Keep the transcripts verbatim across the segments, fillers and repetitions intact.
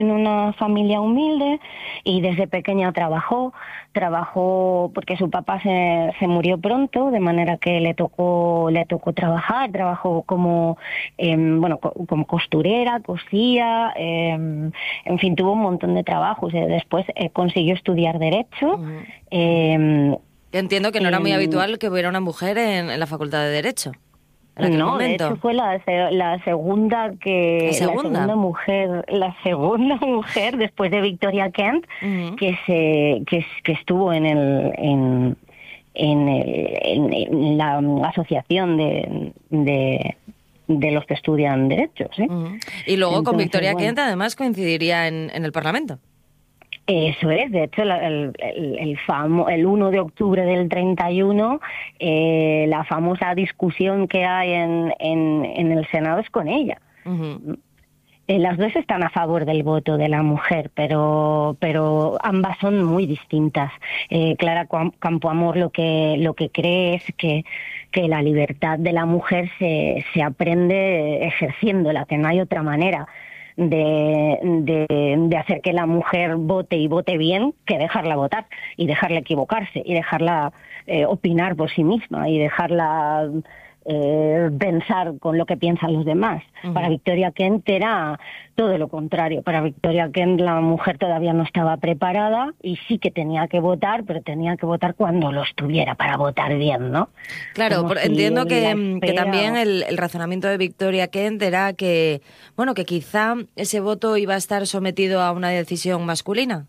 en una familia humilde y desde pequeña trabajó, trabajó porque su papá se, se murió pronto, de manera que le tocó, le tocó trabajar, trabajó como, eh, bueno, co- como costurera, cosía, eh, en fin, tuvo un montón de trabajos. Eh, Después eh, consiguió estudiar Derecho. Ujú. eh, Entiendo que no era muy em, habitual que hubiera una mujer en, en la Facultad de Derecho en aquel No, de hecho momento. fue la, se- la segunda La que la segunda. segunda mujer, la segunda mujer después de Victoria Kent Ujú. que se que, que estuvo en el en en, el- en- en la asociación de, de de los que estudian derechos, ¿sí? Ujú. Y luego con Entonces, Victoria bueno. Kent además coincidiría en, en el Parlamento. Eso es, de hecho, la- el, el, el, famo- el uno de octubre del treinta y uno, eh, la famosa discusión que hay en, en, en el Senado es con ella. Ujú. Eh, las dos están a favor del voto de la mujer, pero, pero ambas son muy distintas. Eh, Clara Cam- Campoamor lo que, lo que cree es que, que la libertad de la mujer se, se aprende ejerciéndola, que no hay otra manera de, de, de hacer que la mujer vote y vote bien que dejarla votar y dejarla equivocarse y dejarla eh, opinar por sí misma y dejarla eh, pensar con lo que piensan los demás. Para Ujú. Victoria Kent era todo lo contrario. Para Victoria Kent la mujer todavía no estaba preparada y sí que tenía que votar, pero tenía que votar cuando lo estuviera para votar bien, ¿no? Claro, Como por- si entiendo en la que, mm, que espera... también el, el razonamiento de Victoria Kent era que, bueno, que quizá ese voto iba a estar sometido a una decisión masculina.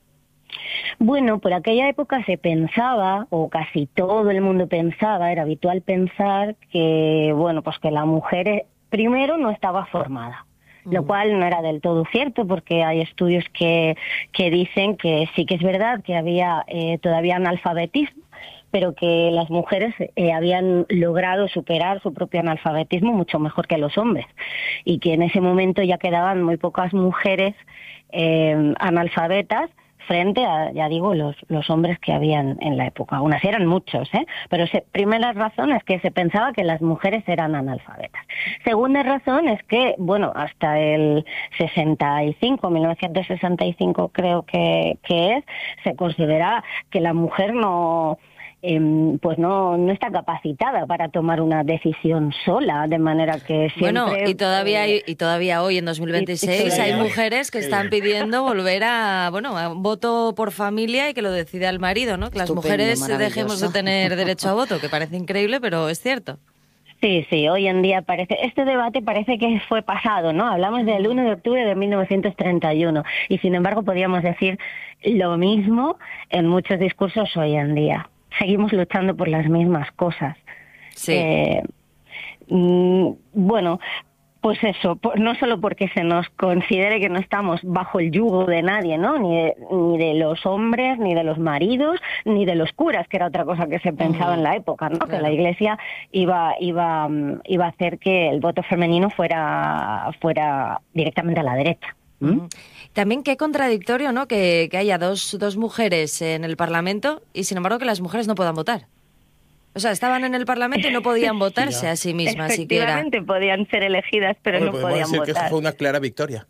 Bueno, por aquella época se pensaba, o casi todo el mundo pensaba, era habitual pensar que, bueno, pues que la mujer eh, primero no estaba formada. Lo Ujú. cual no era del todo cierto, porque hay estudios que, que dicen que sí que es verdad que había eh, todavía analfabetismo, pero que las mujeres eh, habían logrado superar su propio analfabetismo mucho mejor que los hombres, y que en ese momento ya quedaban muy pocas mujeres eh, analfabetas frente a, ya digo, los, los hombres que habían en la época. Aún así eran muchos, ¿eh? Pero se, primera razón es que se pensaba que las mujeres eran analfabetas. Segunda razón es que, bueno, hasta el sesenta y cinco, mil novecientos sesenta y cinco creo que, que es, se considera que la mujer no... Eh, pues no, no está capacitada para tomar una decisión sola, de manera que Bueno, siempre... y todavía Eh, hay- y todavía hoy en y, y dos mil veintiséis hay todavía... mujeres que Qué están bien. pidiendo volver a, bueno, a un voto por familia y que lo decida el marido, ¿no? Que las Estupendo, mujeres dejemos de maravilloso. tener derecho a voto, que parece increíble, pero es cierto. Sí, sí, hoy en día parece, este debate parece que fue pasado, ¿no? Hablamos del uno de octubre de mil novecientos treinta y uno y sin embargo podríamos decir lo mismo en muchos discursos hoy en día. Seguimos luchando por las mismas cosas. Sí. Eh, mm, bueno, pues eso, por- no solo porque se nos considere que no estamos bajo el yugo de nadie, ¿no? Ni de, ni de los hombres, ni de los maridos, ni de los curas, que era otra cosa que se pensaba Ujú. en la época, ¿no? Que Claro. la Iglesia iba, iba, mm, iba a hacer que el voto femenino fuera, fuera directamente a la derecha. ¿Mm? Ujú. También qué contradictorio, ¿no? Que, que haya dos, dos mujeres en el Parlamento y sin embargo que las mujeres no puedan votar. O sea, estaban en el Parlamento y no podían votarse Ya. a sí mismas siquiera. Efectivamente podían ser elegidas, pero Hombre, no podemos podían decir que eso votar. fue una clara victoria.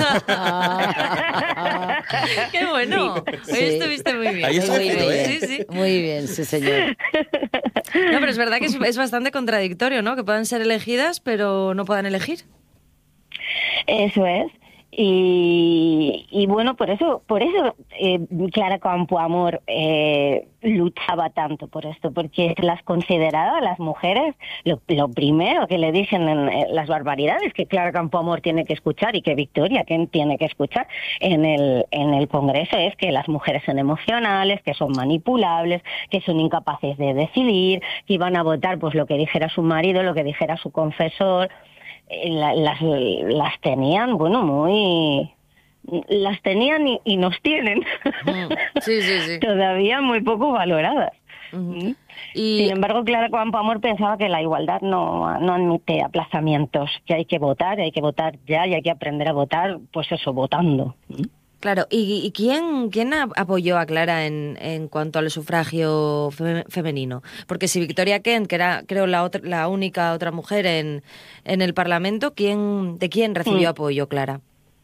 ¡Qué bueno! Hoy Sí. estuviste muy bien. Ahí está Muy escrito, bien, ¿eh? Sí, sí. muy bien, sí señor. No, pero es verdad que es, es bastante contradictorio, ¿no? Que puedan ser elegidas, pero no puedan elegir. Eso es. Y, y bueno, por eso, por eso eh, Clara Campoamor eh, luchaba tanto por esto, porque las consideraba las mujeres lo, lo primero que le dicen en, en las barbaridades que Clara Campoamor tiene que escuchar y que Victoria Kent tiene que escuchar en el en el Congreso es que las mujeres son emocionales, que son manipulables, que son incapaces de decidir, que iban a votar pues lo que dijera su marido, lo que dijera su confesor. Eh, la- las, las tenían, bueno, muy... Las tenían y, y nos tienen Mm. Sí, sí, sí. todavía muy poco valoradas. Ujú. ¿Mm? Y Sin embargo, Clara Campoamor pensaba que la igualdad no, no admite aplazamientos, que hay que votar, hay que votar ya y hay que aprender a votar, pues eso, votando. ¿Mm? claro, ¿y, y quién, quién a- apoyó a Clara en, en cuanto al sufragio fe- femenino? Porque si Victoria Kent, que era, creo, la otra, la única otra mujer en, en el Parlamento, ¿quién, ¿de quién recibió Mm. apoyo Clara?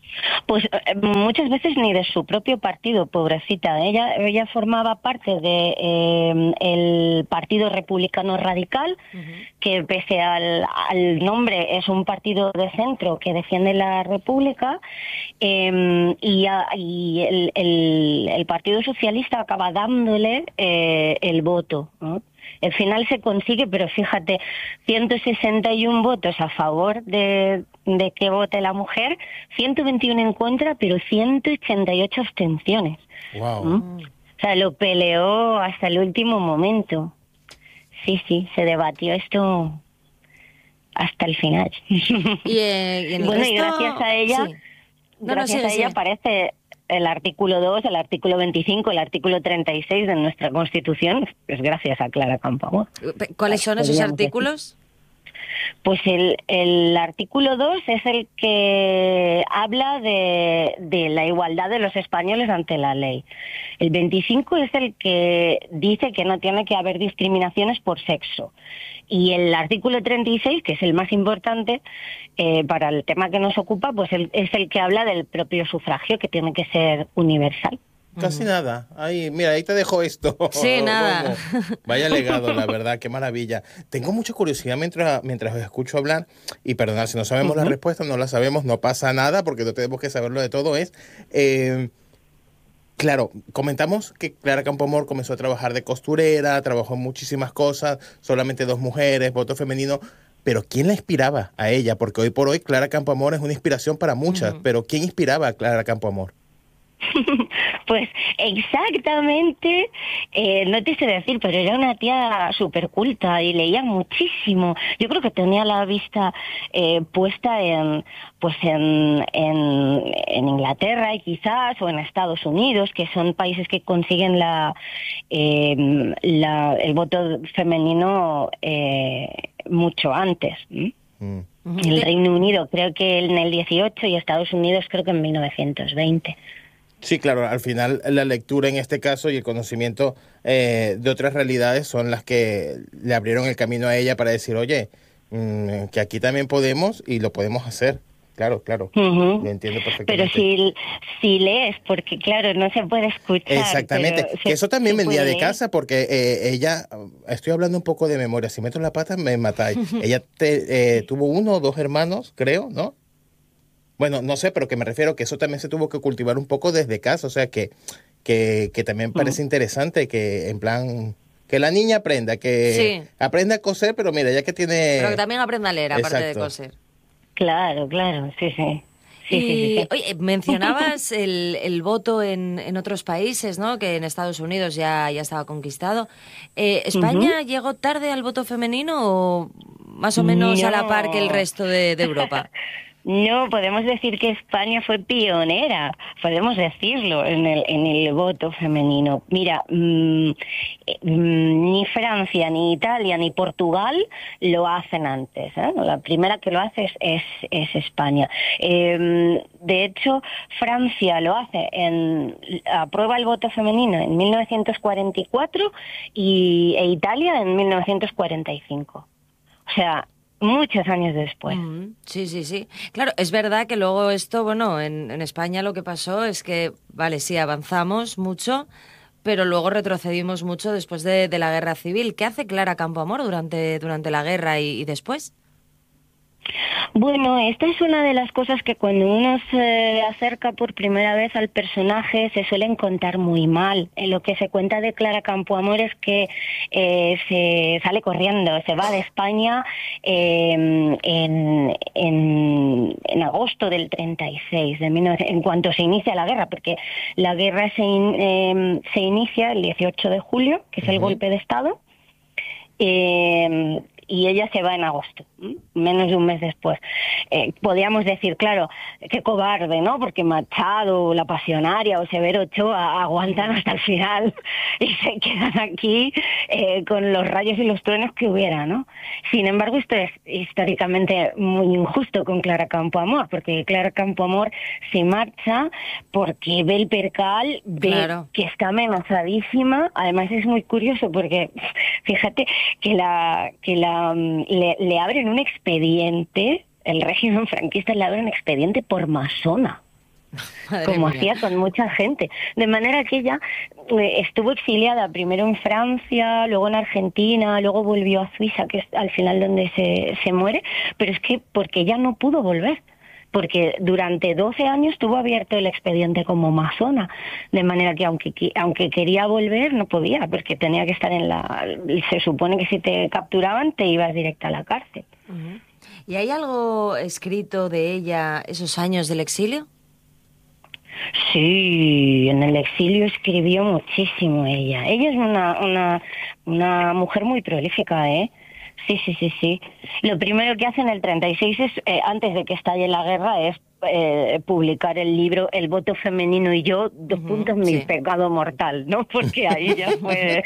Pues eh, muchas veces ni de su propio partido, pobrecita. Ella, ella formaba parte de eh, el Partido Republicano Radical, uh-huh. que pese al, al nombre es un partido de centro que defiende la República, eh, y, a, y el, el, el Partido Socialista acaba dándole eh, el voto, ¿no? Al final se consigue, pero fíjate, ciento sesenta y uno votos a favor de, de que vote la mujer, ciento veintiuno en contra, pero ciento ochenta y ocho abstenciones. Wow. ¿Mm? O sea, lo peleó hasta el último momento. Sí, sí, se debatió esto hasta el final. Y, eh, y en el bueno, resto... y gracias a ella, sí. no, gracias no, a sí, ella sí. aparece el artículo dos, el artículo veinticinco, el artículo treinta y seis de nuestra Constitución, pues gracias a Clara Campoamor. ¿Cuáles son esos artículos? Pues el, el artículo dos es el que habla de, de la igualdad de los españoles ante la ley. El veinticinco es el que dice que no tiene que haber discriminaciones por sexo. Y el artículo treinta y seis, que es el más importante eh, para el tema que nos ocupa, pues el, es el que habla del propio sufragio, que tiene que ser universal. Casi nada. Ahí, mira, ahí te dejo esto. Sí, nada. Bueno, vaya legado, la verdad, qué maravilla. Tengo mucha curiosidad mientras, mientras os escucho hablar, y perdonad, si no sabemos uh-huh. la respuesta, no la sabemos, no pasa nada, porque no tenemos que saberlo de todo, es... Eh, Claro, comentamos que Clara Campoamor comenzó a trabajar de costurera, trabajó en muchísimas cosas, solamente dos mujeres, voto femenino, pero ¿quién la inspiraba a ella? Porque hoy por hoy Clara Campoamor es una inspiración para muchas, uh-huh. pero ¿quién inspiraba a Clara Campoamor? Pues exactamente, eh, no te sé decir, pero era una tía súper culta y leía muchísimo. Yo creo que tenía la vista eh, puesta en, pues en, en, en Inglaterra y quizás, o en Estados Unidos, que son países que consiguen la, eh, la el voto femenino eh, mucho antes. ¿sí? Mm. El Reino Unido creo que en el dieciocho y Estados Unidos creo que en mil novecientos veinte. Sí, claro, al final la lectura en este caso y el conocimiento eh, de otras realidades son las que le abrieron el camino a ella para decir, oye, mmm, que aquí también podemos y lo podemos hacer. Claro, claro, uh-huh. lo entiendo perfectamente. Pero si, si lees, porque claro, no se puede escuchar. Exactamente, que eso también vendía de leer. casa, porque eh, ella, estoy hablando un poco de memoria, si meto la pata me matáis. Ella te, eh, tuvo uno o dos hermanos, creo, ¿no? Bueno, no sé, pero que me refiero que eso también se tuvo que cultivar un poco desde casa, o sea que, que, que también parece uh-huh. interesante que en plan, que la niña aprenda, que sí. aprenda a coser, pero mira, ya que tiene... Pero que también aprenda a leer, aparte Exacto. de coser. Claro, claro, sí, sí. Sí, y, sí, sí, sí. Oye, mencionabas el, el voto en, en otros países, ¿no? Que en Estados Unidos ya, ya estaba conquistado. Eh, ¿España uh-huh. llegó tarde al voto femenino o más o menos no. a la par que el resto de, de Europa? No, podemos decir que España fue pionera, podemos decirlo, en el, en el voto femenino. Mira, mmm, mmm, ni Francia, ni Italia, ni Portugal lo hacen antes, ¿eh? La primera que lo hace es, es, es España. Eh, de hecho, Francia lo hace, en, aprueba el voto femenino en mil novecientos cuarenta y cuatro y, e Italia en mil novecientos cuarenta y cinco. O sea... muchos años después. Mm, sí, sí, sí. Claro, es verdad que luego esto, bueno, en, en España lo que pasó es que, vale, sí, avanzamos mucho, pero luego retrocedimos mucho después de, de la Guerra Civil. ¿Qué hace Clara Campoamor durante, durante la guerra y, y después? Bueno, esta es una de las cosas que cuando uno se acerca por primera vez al personaje se suelen contar muy mal. Eh, lo que se cuenta de Clara Campoamor es que eh, se sale corriendo, se va de España eh, en, en, en agosto del treinta y seis, de mil novecientos, en cuanto se inicia la guerra, porque la guerra se, in, eh, se inicia el dieciocho de julio, que es el uh-huh. golpe de Estado. Eh, y ella se va en agosto, ¿eh? menos de un mes después. Eh, podríamos decir, claro, qué cobarde, ¿no? Porque Machado, La Pasionaria o Severo Ochoa aguantan hasta el final y se quedan aquí eh, con los rayos y los truenos que hubiera, ¿no? Sin embargo, esto es históricamente muy injusto con Clara Campoamor, porque Clara Campoamor se marcha porque ve el percal, ve claro. que está amenazadísima. Además es muy curioso porque, fíjate, que la que la Le, le abren un expediente, el régimen franquista le abre un expediente por masona. Madre como mía. hacía con mucha gente. De manera que ella eh, estuvo exiliada primero en Francia, luego en Argentina, luego volvió a Suiza, que es al final donde se, se muere, pero es que porque ella no pudo volver, porque durante doce años tuvo abierto el expediente como masona, de manera que aunque aunque quería volver no podía, porque tenía que estar en la... Se supone que si te capturaban te ibas directa a la cárcel. Uh-huh. ¿Y hay algo escrito de ella esos años del exilio? Sí, en el exilio escribió muchísimo ella. Ella es una, una, una mujer muy prolífica, ¿eh? Sí, sí, sí, sí. Lo primero que hace en el treinta y seis es, eh, antes de que estalle la guerra, es eh, publicar el libro El voto femenino y yo, dos Uh-huh, puntos, mi sí. pecado mortal, ¿no? Porque ahí ya fue...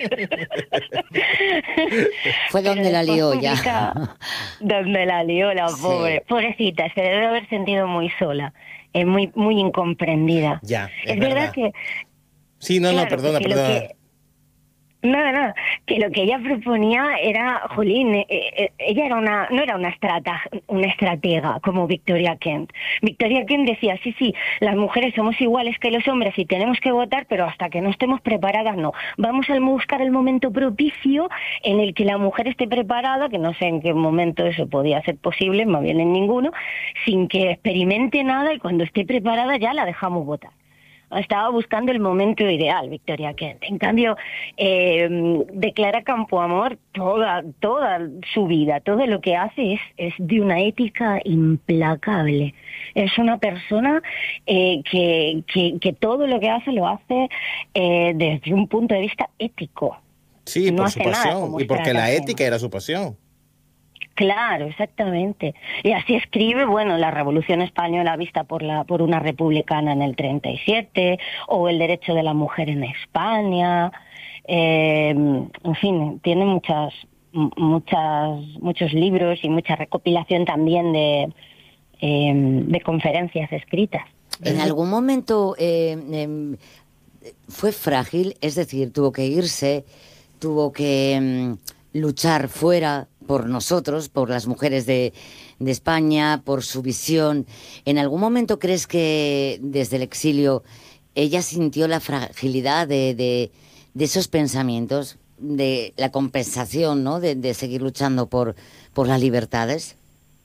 Fue donde la lió ya. Donde la lió la Sí. pobre. Pobrecita, se debe haber sentido muy sola, eh, muy, muy incomprendida. Ya, es es verdad, verdad. que... Sí, no, claro, no, perdona, porque lo perdona. que- Nada, nada, que lo que ella proponía era, jolín, eh, eh, ella era una, no era una estrata, una estratega como Victoria Kent. Victoria Kent decía, sí, sí, las mujeres somos iguales que los hombres y tenemos que votar, pero hasta que no estemos preparadas no. Vamos a buscar el momento propicio en el que la mujer esté preparada, que no sé en qué momento eso podía ser posible, más bien en ninguno, sin que experimente nada y cuando esté preparada ya la dejamos votar. Estaba buscando el momento ideal, Victoria Kent. En cambio, eh, de Clara Campoamor, toda, toda su vida, todo lo que hace es, es de una ética implacable. Es una persona eh, que, que, que todo lo que hace lo hace eh, desde un punto de vista ético. Sí, no por hace su nada pasión. como Y porque la estratagema. ética era su pasión. Claro, exactamente. Y así escribe, bueno, la Revolución Española vista por la por una republicana en el treinta y siete, o el derecho de la mujer en España. Eh, en fin, tiene muchas, muchas, muchos libros y mucha recopilación también de, eh, de conferencias escritas. En algún momento eh, eh, fue frágil, es decir, tuvo que irse, tuvo que eh, luchar fuera por nosotros, por las mujeres de, de España, por su visión. ¿En algún momento crees que desde el exilio ella sintió la fragilidad de, de, de esos pensamientos, de la compensación, ¿no? de, de seguir luchando por, por las libertades?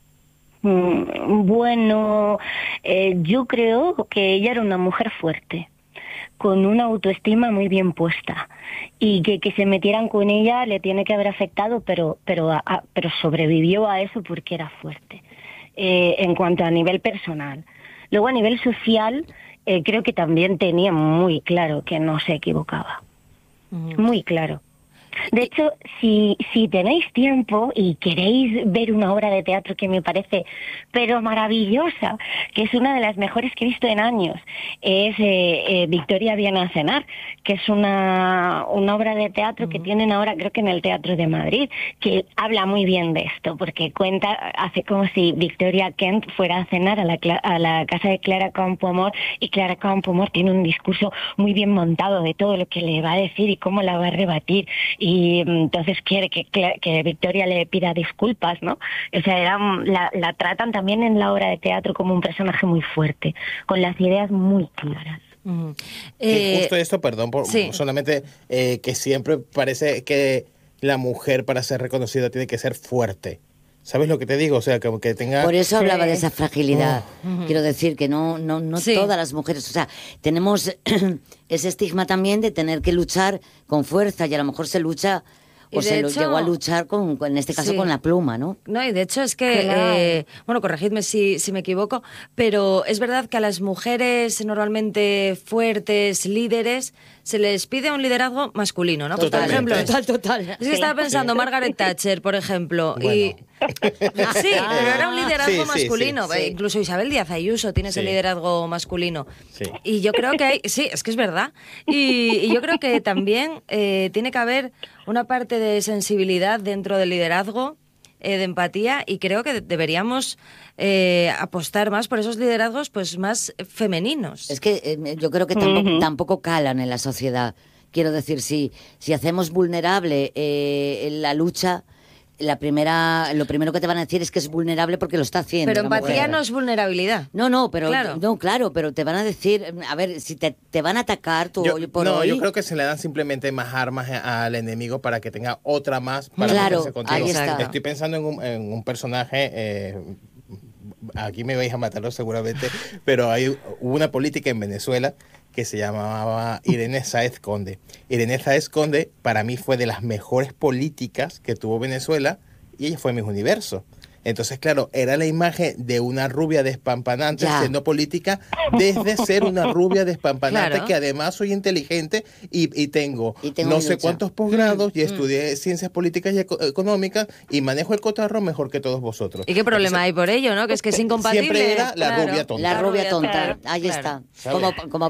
Mm, Bueno, eh, yo creo que ella era una mujer fuerte, con una autoestima muy bien puesta, y que, que se metieran con ella le tiene que haber afectado, pero, pero, a- a- pero sobrevivió a eso porque era fuerte, eh, en cuanto a nivel personal. Luego a nivel social, eh, creo que también tenía muy claro que no se equivocaba, Uh-huh. muy claro. De hecho, si, si tenéis tiempo y queréis ver una obra de teatro que me parece pero maravillosa, que es una de las mejores que he visto en años, es eh, eh, Victoria viene a cenar, que es una, una obra de teatro que tienen ahora creo que en el Teatro de Madrid, que habla muy bien de esto, porque cuenta, hace como si Victoria Kent fuera a cenar a la, cla- a la casa de Clara Campoamor, y Clara Campoamor tiene un discurso muy bien montado de todo lo que le va a decir y cómo la va a rebatir, y mm, entonces quiere que, Cla- que Victoria le pida disculpas, ¿no? O sea, era, mm, la, la tratan también en la obra de teatro como un personaje muy fuerte, con las ideas muy claras. Uh-huh. Que Eh, justo esto, perdón, por, sí. solamente eh, que siempre parece que la mujer para ser reconocida tiene que ser fuerte. ¿Sabes lo que te digo? O sea, como que tenga... Por eso hablaba Sí. de esa fragilidad. Quiero decir que no, no, no Sí. todas las mujeres, o sea, tenemos ese estigma también de tener que luchar con fuerza, y a lo mejor se lucha Y o de se lo hecho- llegó a luchar con, con- en este caso Sí. con la pluma, ¿no? No, y de hecho es que, Claro. eh, bueno, corregidme si, si me equivoco, pero es verdad que a las mujeres normalmente fuertes, líderes, se les pide un liderazgo masculino, ¿no? Pues, por Totalmente. ejemplo, Total, total. es que estaba pensando Margaret Thatcher, por ejemplo, y Bueno. sí, pero era un liderazgo Sí, sí, masculino. sí, sí. Incluso Isabel Díaz Ayuso tiene ese Sí. liderazgo masculino. Sí. Y yo creo que hay, sí, es que es verdad. Y, y yo creo que también eh, tiene que haber una parte de sensibilidad dentro del liderazgo, eh, de empatía, y creo que deberíamos eh, apostar más por esos liderazgos pues más femeninos. Es que eh, yo creo que tampoco, Ujú. tampoco calan en la sociedad. Quiero decir, si, si hacemos vulnerable eh, la lucha, la primera, lo primero que te van a decir es que es vulnerable porque lo está haciendo. Pero la empatía mujer. no es vulnerabilidad. No, no, pero Claro. no, claro, pero te van a decir, a ver, si te, te van a atacar tú Yo- hoy por no, hoy. yo creo que se le dan simplemente más armas a- al enemigo para que tenga otra más para Claro, meterse contigo. ahí está. Estoy pensando en un, en un personaje, eh, aquí me vais a matarlo seguramente, pero hay hubo una política en Venezuela que se llamaba Irene Sáez Conde. Irene Sáez Conde para mí fue de las mejores políticas que tuvo Venezuela y ella fue Miss Universo. Entonces, claro, era la imagen de una rubia despampanante Ya. siendo política desde ser una rubia despampanante Claro. que además soy inteligente y, y tengo, Y tengo no mi sé lucha. cuántos posgrados y estudié ciencias políticas y eco- económicas y manejo el cotarro mejor que todos vosotros. ¿Y qué problema Entonces, hay por ello, no? Que es que es incompatible. siempre era la Claro. rubia tonta. La rubia tonta, claro, ahí claro. está. ¿Sabes? Como, como